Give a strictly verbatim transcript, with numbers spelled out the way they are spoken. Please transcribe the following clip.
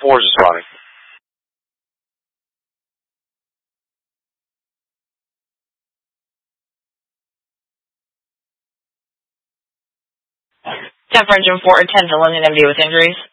Four is responding. ten for engine four, ten to London M D with injuries.